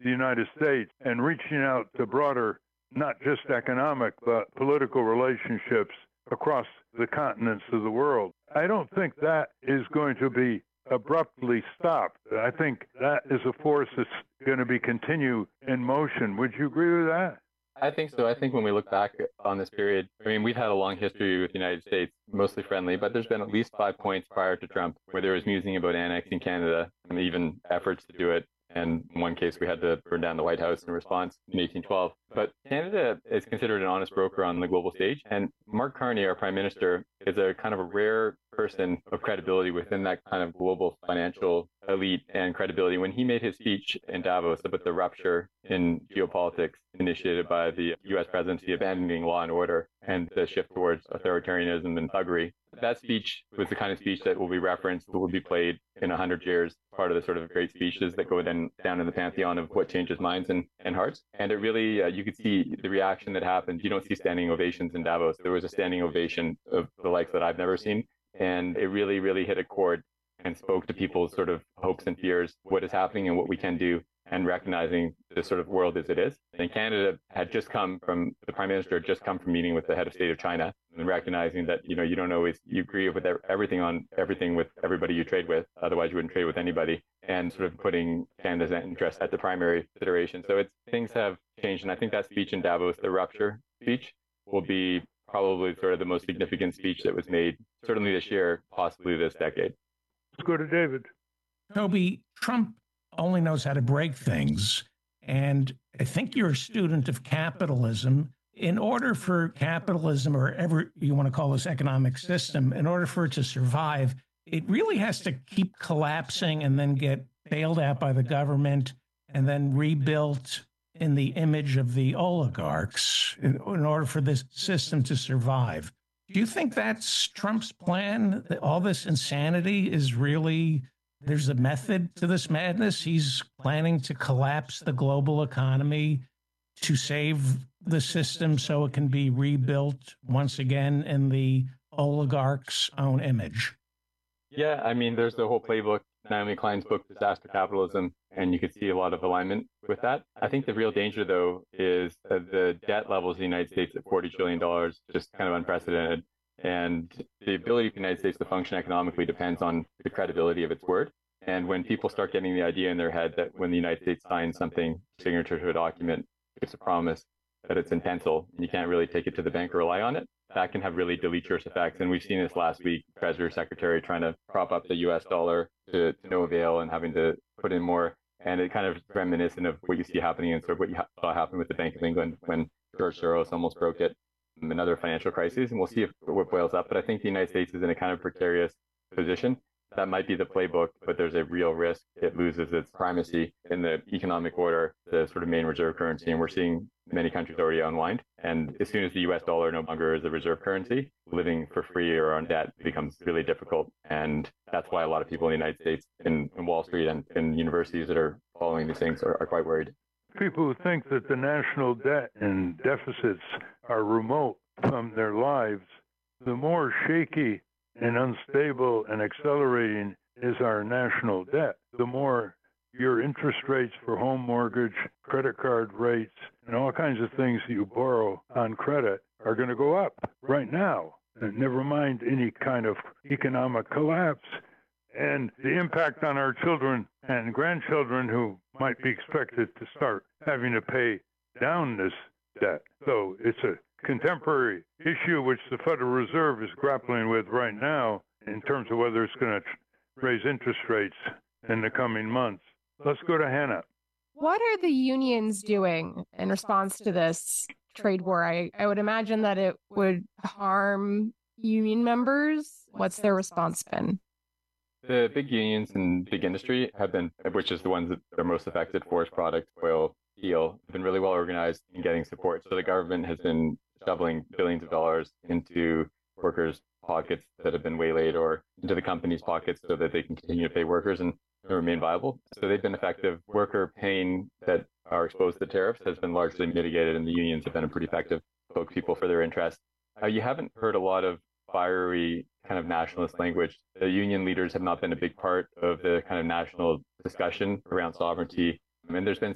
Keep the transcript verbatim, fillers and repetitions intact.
the United States and reaching out to broader, not just economic, but political relationships across the continents of the world. I don't think that is going to be abruptly stopped. I think that is a force that's going to be continue in motion. Would you agree with that? I think so. I think when we look back on this period, I mean, we've had a long history with the United States, mostly friendly, but there's been at least five points prior to Trump where there was musing about annexing Canada and even efforts to do it. And in one case, we had to burn down the White House in response in eighteen twelve. But Canada is considered an honest broker on the global stage. And Mark Carney, our prime minister, is a kind of a rare person of credibility within that kind of global financial elite and credibility. When he made his speech in Davos about the rupture in geopolitics initiated by the U S presidency abandoning law and order and the shift towards authoritarianism and thuggery, that speech was the kind of speech that will be referenced, that will be played in a hundred years, part of the sort of great speeches that go then down in the pantheon of what changes minds and, and hearts. And it really, uh, you could see the reaction that happened. You don't see standing ovations in Davos. There was a standing ovation of the likes that I've never seen. And it really, really hit a chord and spoke to people's sort of hopes and fears, what is happening and what we can do, and recognizing the sort of world as it is. And Canada had just come from, the Prime Minister had just come from meeting with the head of state of China and recognizing that, you know, you don't always, you agree with everything on everything with everybody you trade with, otherwise you wouldn't trade with anybody, and sort of putting Canada's interest at the primary consideration. So it's, things have changed. And I think that speech in Davos, the rupture speech, will be probably sort of the most significant speech that was made, certainly this year, possibly this decade. Let's go to David. Toby, Trump only knows how to break things. And I think you're a student of capitalism. In order for capitalism, or ever you want to call this economic system, in order for it to survive, it really has to keep collapsing and then get bailed out by the government and then rebuilt in the image of the oligarchs in, in order for this system to survive. Do you think that's Trump's plan? That all this insanity is really, there's a method to this madness? He's planning to collapse the global economy to save the system so it can be rebuilt once again in the oligarch's own image. Yeah, I mean, there's the whole playbook, Naomi Klein's book, Disaster Capitalism, and you could see a lot of alignment with that. I think the real danger, though, is that the debt levels in the United States at forty trillion dollars, just kind of unprecedented. And the ability of the United States to function economically depends on the credibility of its word. And when people start getting the idea in their head that when the United States signs something, signature to a document, it's a promise, that it's in pencil, and you can't really take it to the bank or rely on it, that can have really deleterious effects. And we've seen this last week, Treasury Secretary trying to prop up the U S dollar to, to no avail and having to put in more. And it kind of reminiscent of what you see happening and sort of what you saw happen with the Bank of England when George Soros almost broke it, another financial crisis. And we'll see if what boils up. But I think the United States is in a kind of precarious position. That might be the playbook, but there's a real risk it loses its primacy in the economic order, the sort of main reserve currency. And we're seeing many countries already unwind. And as soon as the U S dollar no longer is a reserve currency, living for free or on debt becomes really difficult. And that's why a lot of people in the United States, in, in Wall Street and in universities that are following these things are, are quite worried. People who think that the national debt and deficits are remote from their lives, the more shaky and unstable and accelerating is our national debt, the more your interest rates for home mortgage, credit card rates, and all kinds of things that you borrow on credit are going to go up right now. And never mind any kind of economic collapse and the impact on our children and grandchildren who might be expected to start having to pay down this debt. So it's a contemporary issue which the Federal Reserve is grappling with right now in terms of whether it's going to raise interest rates in the coming months. Let's go to Hannah. What are the unions doing in response to this trade war? I, I would imagine that it would harm union members. What's their response been? The big unions in big industry have been, which is the ones that are most affected, forest products, oil, steel, have been really well organized in getting support. So the government has been shoveling billions of dollars into workers' pockets that have been waylaid or into the company's pockets so that they can continue to pay workers and remain viable. So they've been effective. Worker pain that are exposed to tariffs has been largely mitigated, and the unions have been pretty effective spokespeople for their interests. Uh, you haven't heard a lot of fiery kind of nationalist language. The union leaders have not been a big part of the kind of national discussion around sovereignty. I mean, there's been